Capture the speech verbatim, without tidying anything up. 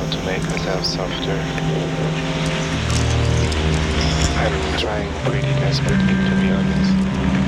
want to make myself softer. I'm trying pretty desperately, to be honest.